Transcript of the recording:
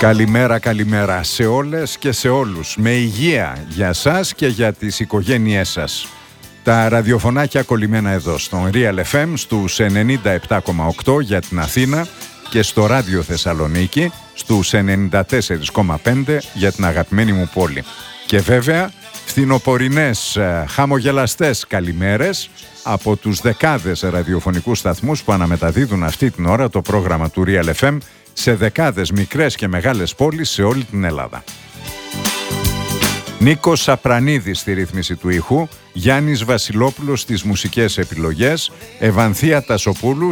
Καλημέρα, καλημέρα σε όλες και σε όλους. Με υγεία για σας και για τις οικογένειές σας. Τα ραδιοφωνάκια κολλημένα εδώ στον Real FM στους 97,8 για την Αθήνα και στο Ράδιο Θεσσαλονίκη στους 94,5 για την αγαπημένη μου πόλη. Και βέβαια φθινοπορεινές χαμογελαστές καλημέρες από τους δεκάδες ραδιοφωνικούς σταθμούς που αναμεταδίδουν αυτή την ώρα το πρόγραμμα του Real FM σε δεκάδες μικρές και μεγάλες πόλεις σε όλη την Ελλάδα. Νίκος Σαπρανίδης στη ρύθμιση του ήχου, Γιάννης Βασιλόπουλος στις μουσικές επιλογές, Ευανθία Τασοπούλου